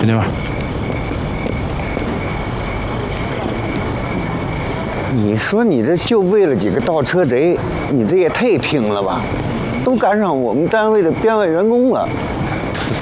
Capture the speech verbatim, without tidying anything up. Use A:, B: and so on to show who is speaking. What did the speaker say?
A: 弟们。
B: 你说你这就为了几个盗车贼，你这也太拼了吧！都赶上我们单位的编外员工了。